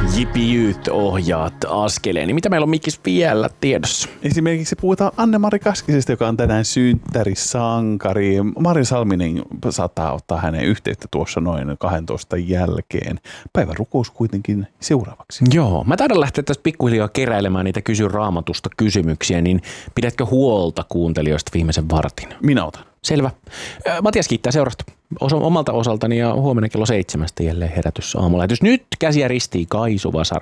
Jipijyyt ohjaat askeleen. Niin mitä meillä on Mikkis vielä tiedossa? Esimerkiksi puhutaan Anne-Mari Kaskisesta, joka on tänään synttärisankari. Mari Salminen saattaa ottaa hänen yhteyttä tuossa noin 12 jälkeen. Päivän rukous kuitenkin seuraavaksi. Joo, mä taidan lähteä tästä pikkuhiljaa keräilemään niitä Kysy Raamatusta kysymyksiä, niin pidätkö huolta kuuntelijoista viimeisen vartin? Minä otan. Selvä. Matias kiittää seurasta omalta osaltani ja huomenna kello 7 jälleen herätys aamulähetys. Nyt käsiä ristiin Kaisu Vasara.